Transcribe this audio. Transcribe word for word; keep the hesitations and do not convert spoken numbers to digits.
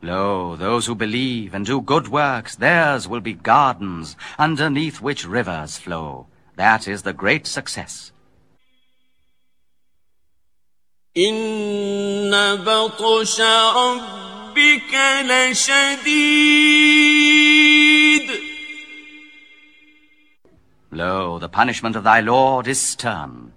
Lo, those who believe and do good works, theirs will be gardens, underneath which rivers flow. That is the great success. إن بطش ربك لشديد. Lo, the punishment of thy Lord is stern.